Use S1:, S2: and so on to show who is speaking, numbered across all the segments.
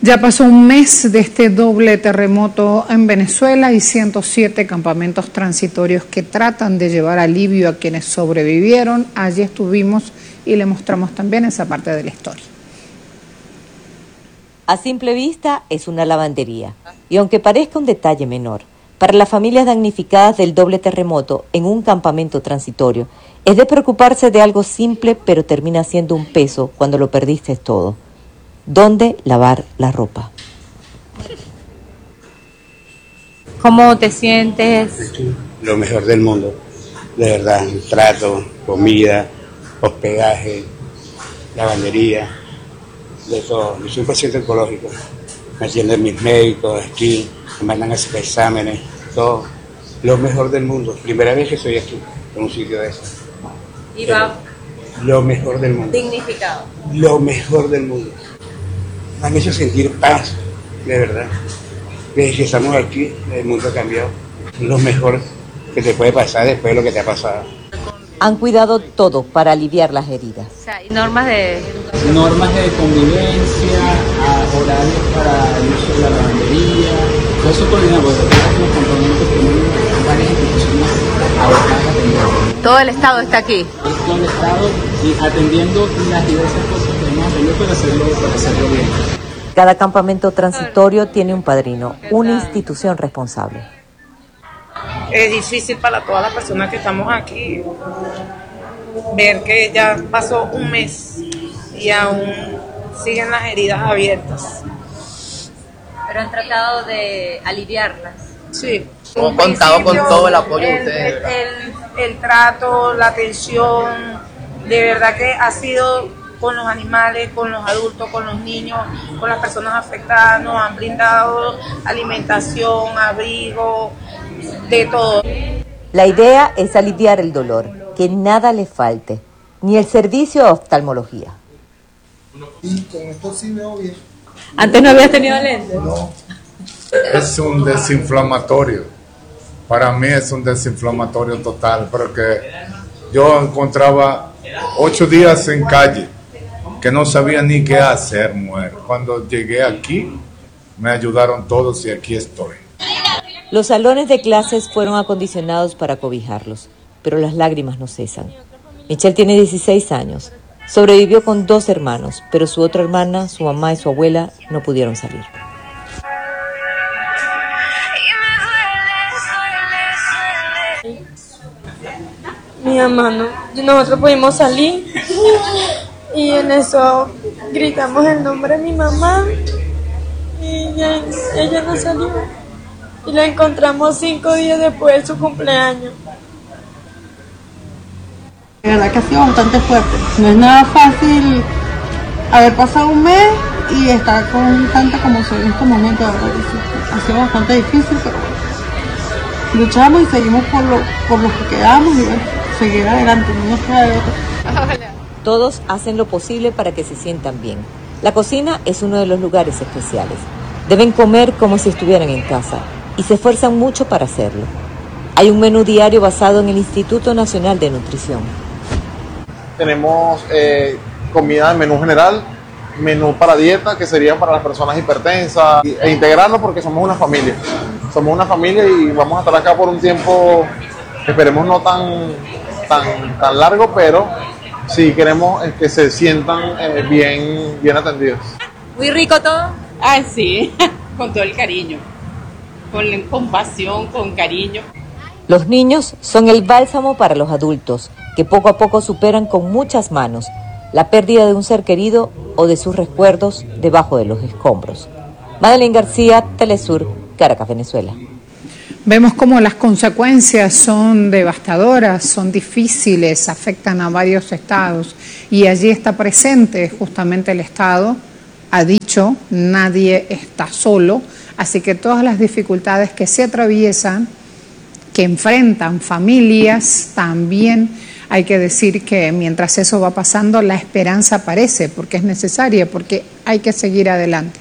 S1: Ya pasó un mes de este doble terremoto en Venezuela y 107 campamentos transitorios que tratan de llevar alivio a quienes sobrevivieron. Allí estuvimos y le mostramos también esa parte de la historia.
S2: A simple vista es una lavandería, y aunque parezca un detalle menor, para las familias damnificadas del doble terremoto en un campamento transitorio, es de preocuparse de algo simple, pero termina siendo un peso cuando lo perdiste todo. ¿Dónde lavar la ropa?
S3: ¿Cómo te sientes?
S4: Lo mejor del mundo, de verdad, el trato, comida, hospedaje, lavandería, de todo. Yo soy un paciente oncológico, me atienden mis médicos aquí, me mandan a hacer exámenes, todo. Lo mejor del mundo, primera vez que estoy aquí, en un sitio de eso.
S3: Y va
S4: lo mejor del mundo.
S3: dignificado.
S4: Lo mejor del mundo. Me han hecho sentir paz, de verdad. Desde que estamos aquí, el mundo ha cambiado. Lo mejor que te puede pasar después de lo que te ha pasado.
S2: Han cuidado todo para aliviar las heridas.
S3: O sea, ¿y normas de
S5: convivencia, horarios para el uso de la lavandería? Todo eso coordinado, porque los campamentos tienen varias instituciones abocadas a
S3: todo el Estado está aquí?
S5: todo el Estado y atendiendo las diversas cosas que hemos aprendido para hacerlo bien.
S2: Cada campamento transitorio tiene un padrino, una institución responsable.
S6: Es difícil para todas las personas que estamos aquí ver que ya pasó un mes y aún siguen las heridas abiertas.
S3: Pero han tratado de aliviarlas.
S6: Sí.
S7: Hemos contado con todo el apoyo de ustedes.
S6: El trato, la atención, de verdad que ha sido con los animales, con los adultos, con los niños, con las personas afectadas. Nos han brindado alimentación, abrigo, de todo.
S2: La idea es aliviar el dolor, que nada le falte, ni el servicio de oftalmología.
S8: Y con esto sí veo bien.
S3: ¿Antes no habías tenido lentes?
S8: No.
S9: Es un desinflamatorio. Para mí es un desinflamatorio total, porque yo encontraba 8 días en calle, que no sabía ni qué hacer, mujer. Cuando llegué aquí, me ayudaron todos y aquí estoy.
S2: Los salones de clases fueron acondicionados para cobijarlos, pero las lágrimas no cesan. Michelle tiene 16 años. Sobrevivió con 2 hermanos, pero su otra hermana, su mamá y su abuela no pudieron salir.
S10: Mi hermano, nosotros pudimos salir y en eso gritamos el nombre de mi mamá y ella no salió y la encontramos 5 días después de su cumpleaños.
S11: De verdad que ha sido bastante fuerte, no es nada fácil haber pasado un mes y estar con tanta conmoción en estos momentos, de verdad que sí. Ha sido bastante difícil, pero bueno, luchamos y seguimos por lo que quedamos y bueno, seguir adelante, no nos queda de otra.
S2: Todos hacen lo posible para que se sientan bien. La cocina es uno de los lugares especiales. Deben comer como si estuvieran en casa y se esfuerzan mucho para hacerlo. Hay un menú diario basado en el Instituto Nacional de Nutrición.
S12: Tenemos comida de menú general, menú para dieta, que sería para las personas hipertensas, e integrarnos porque somos una familia. Somos una familia y vamos a estar acá por un tiempo, esperemos no tan largo, pero sí queremos que se sientan bien atendidos.
S3: ¿Muy rico todo?
S13: Ah, sí, con todo el cariño, con compasión, con cariño.
S2: Los niños son el bálsamo para los adultos, que poco a poco superan con muchas manos la pérdida de un ser querido o de sus recuerdos debajo de los escombros. Madeleine García, Telesur, Caracas, Venezuela.
S1: Vemos cómo las consecuencias son devastadoras, son difíciles, afectan a varios estados y allí está presente justamente el Estado. Ha dicho, nadie está solo, así que todas las dificultades que se atraviesan, que enfrentan familias, también hay que decir que mientras eso va pasando, la esperanza aparece, porque es necesaria, porque hay que seguir adelante.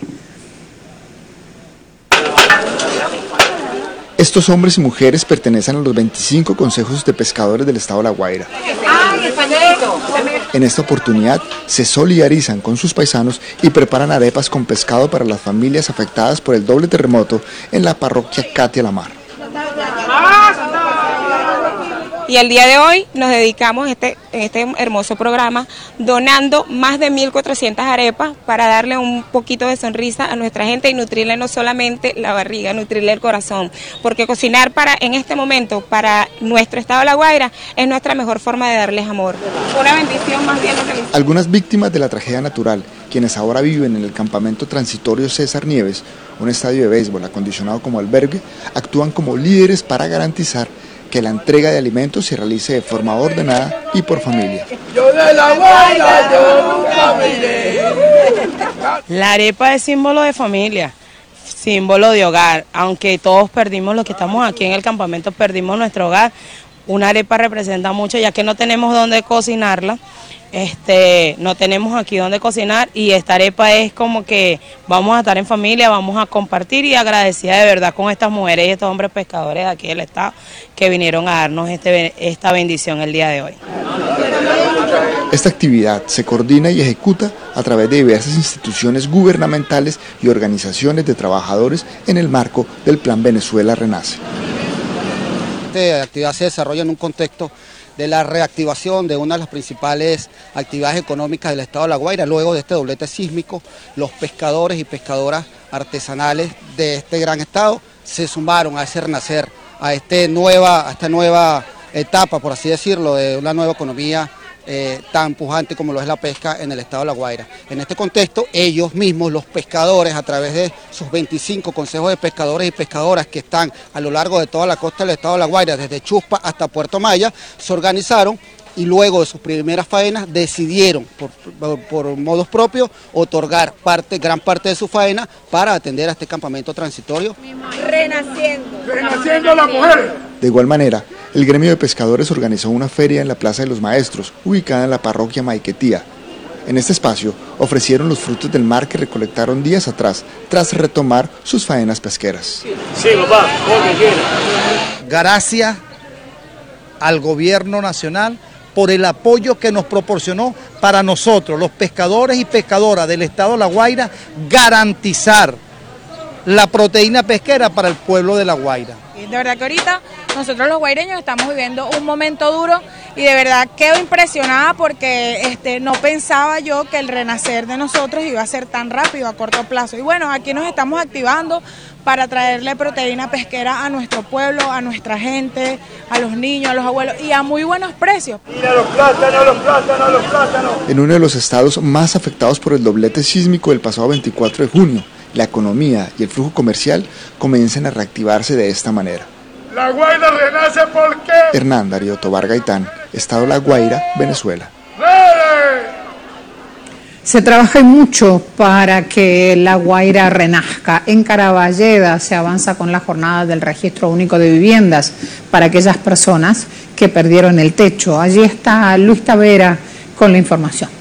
S14: Estos hombres y mujeres pertenecen a los 25 consejos de pescadores del estado de La Guaira.
S3: ¡Ay, españolito!
S14: En esta oportunidad se solidarizan con sus paisanos y preparan arepas con pescado para las familias afectadas por el doble terremoto en la parroquia Katia La Mar.
S15: Y el día de hoy nos dedicamos en este hermoso programa donando más de 1.400 arepas para darle un poquito de sonrisa a nuestra gente y nutrirle no solamente la barriga, nutrirle el corazón, porque cocinar en este momento para nuestro estado de La Guaira es nuestra mejor forma de darles amor. Una bendición más bien lo que les...
S14: Algunas víctimas de la tragedia natural, quienes ahora viven en el campamento transitorio César Nieves, un estadio de béisbol acondicionado como albergue, actúan como líderes para garantizar que la entrega de alimentos se realice de forma ordenada y por familia.
S16: Yo de La Guaira, yo nunca miré.
S17: La arepa es símbolo de familia, símbolo de hogar. Aunque todos perdimos, los que estamos aquí en el campamento, perdimos nuestro hogar, una arepa representa mucho, ya que no tenemos dónde cocinarla. No tenemos aquí donde cocinar y esta arepa es como que vamos a estar en familia, vamos a compartir y agradecida de verdad con estas mujeres y estos hombres pescadores de aquí del estado que vinieron a darnos esta bendición el día de hoy.
S14: Esta actividad se coordina y ejecuta a través de diversas instituciones gubernamentales y organizaciones de trabajadores en el marco del Plan Venezuela Renace.
S18: Esta actividad se desarrolla en un contexto de la reactivación de una de las principales actividades económicas del estado de La Guaira. Luego de este doblete sísmico, los pescadores y pescadoras artesanales de este gran estado se sumaron a ese renacer, a esta nueva etapa, por así decirlo, de una nueva economía tan pujante como lo es la pesca en el estado de La Guaira. En este contexto, ellos mismos, los pescadores, a través de sus 25 consejos de pescadores y pescadoras que están a lo largo de toda la costa del estado de La Guaira, desde Chuspa hasta Puerto Maya, se organizaron y luego de sus primeras faenas decidieron, por modos propios, otorgar gran parte de su faena para atender a este campamento transitorio.
S16: Renaciendo la mujer.
S14: De igual manera, el gremio de pescadores organizó una feria en la Plaza de los Maestros, ubicada en la parroquia Maiquetía. En este espacio ofrecieron los frutos del mar que recolectaron días atrás, tras retomar sus faenas pesqueras.
S16: Sí, papá, como quiera.
S19: Gracias al gobierno nacional por el apoyo que nos proporcionó para nosotros, los pescadores y pescadoras del estado de La Guaira, garantizar la proteína pesquera para el pueblo de La Guaira.
S20: De verdad que ahorita nosotros los guaireños estamos viviendo un momento duro y de verdad quedo impresionada porque no pensaba yo que el renacer de nosotros iba a ser tan rápido a corto plazo. Y bueno, aquí nos estamos activando para traerle proteína pesquera a nuestro pueblo, a nuestra gente, a los niños, a los abuelos y a muy buenos precios.
S16: Mira los plátanos, los plátanos, los plátanos.
S14: En uno de los estados más afectados por el doblete sísmico del pasado 24 de junio, la economía y el flujo comercial comienzan a reactivarse de esta manera.
S16: La Guaira renace porque...
S14: Hernán Darío Tobar Gaitán, Estado La Guaira, Venezuela.
S1: Se trabaja mucho para que La Guaira renazca. En Caraballeda se avanza con la jornada del registro único de viviendas para aquellas personas que perdieron el techo. Allí está Luis Tavera con la información.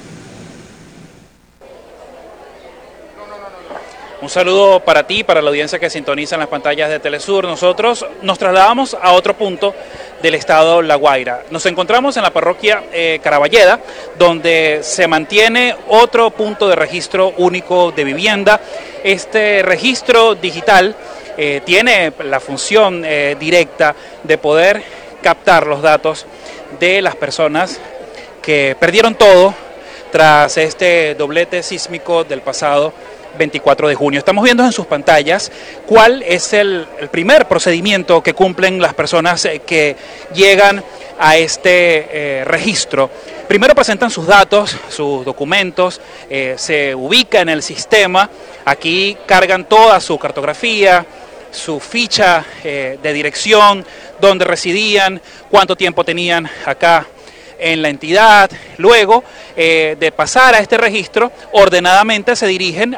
S21: Un saludo para ti, para la audiencia que sintoniza en las pantallas de Telesur. Nosotros nos trasladamos a otro punto del estado La Guaira. Nos encontramos en la parroquia Caraballeda, donde se mantiene otro punto de registro único de vivienda. Este registro digital tiene la función directa de poder captar los datos de las personas que perdieron todo tras este doblete sísmico del pasado 24 de junio. Estamos viendo en sus pantallas cuál es el primer procedimiento que cumplen las personas que llegan a este registro. Primero presentan sus datos, sus documentos, se ubica en el sistema, aquí cargan toda su cartografía, su ficha de dirección, dónde residían, cuánto tiempo tenían acá en la entidad. Luego de pasar a este registro, ordenadamente se dirigen